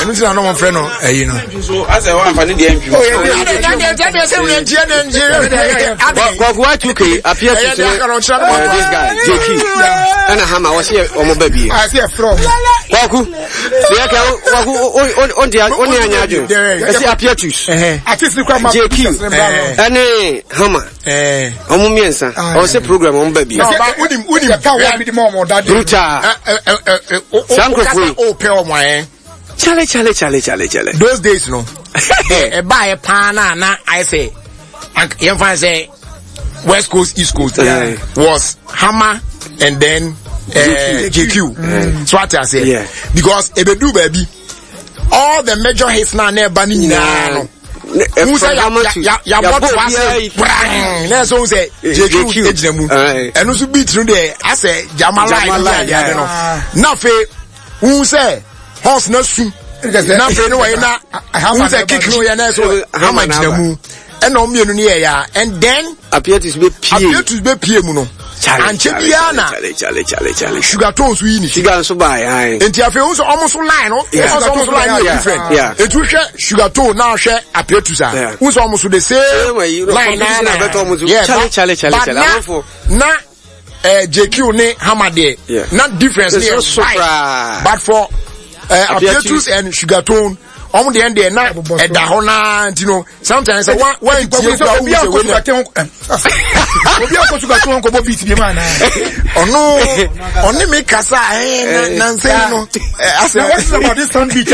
enu ti na no friend no you know so as I want fani dey ntwi oh yeah say we engineer Kwa 2K appear to this guy JK and Hama was here omo baby I see from Kwaku dey ka on anyaju I see appear to artist kwa ma JK and Hama omo miensa I was a program omo baby unim ka wa bi di mo that brutal Sankofo o pe o mo Chale. Those days, no. Buy a pan na I say, say West Coast, East Coast was Hammer and then JQ. So what I say, because if they do baby, all the major hits now never banning now. Who say ya bought was let's all say JQ and also beat through there. I say Jamala, nothing. Who say horse no soon na fe no way na who say kick no ya na so how much na mu and no mienu ne ya and then appear to be pie mu no and chebia na chale sugar tones we ni sugar so buy enti afi who so almost line no almost line different it we sugar tone now share appear to say who so almost the same line na chale na JQ ne Hammer there not difference there but for Apietus and sugar tone on the end there na edahona you know sometimes when only make kasa nanse no I say what is about this sound beat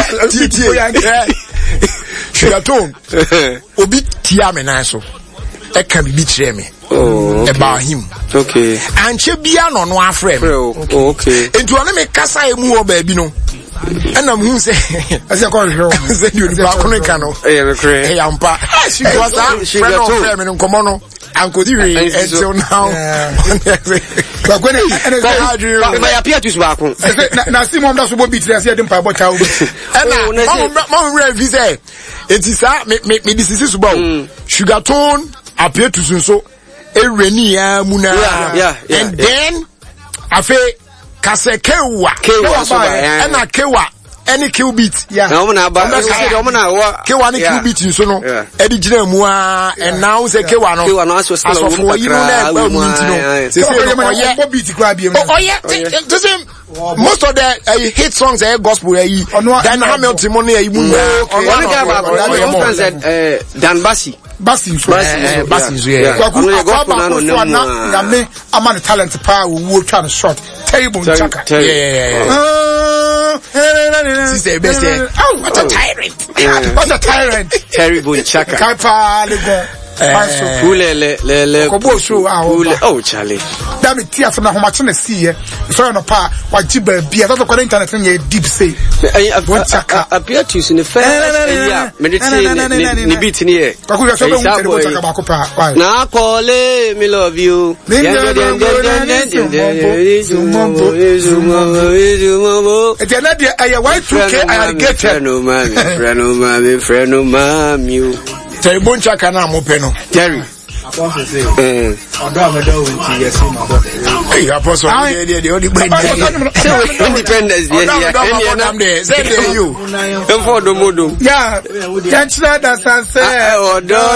sugar tone obi tia me na so e can be kire me about him okay and chebia no no afrem okay into only make kasa emu o baby no and I'm who say I say call you say you back on cano hey ampa she was that friend of them in common uncle Diri until now but when I appear to back na see mom that so beat there say dem pa bocha and mom real visa it is me this is about sugar tone appear to so ereni amuna and then afa Kasekewa and Kewa any kill beat no na ba Kewa any kill beat so no Eddie Jina mua and now say Kewa no as for you know say beat grab him most of the hit songs gospel then Hamilton money Dan Bassi I'm on the talent power we trying to short terrible chaka sister best what a tyrant terrible chaka oh Charlie that me tear from how much na see so no pa wa jiba bia that ko internet na deep say appear to in the first medicine ni beat ni e na call me love you it's another Y2K I get friend no mam you Terrible chaka na mo pe no Jerry hey apostle the only independence say you for the modum yeah can't that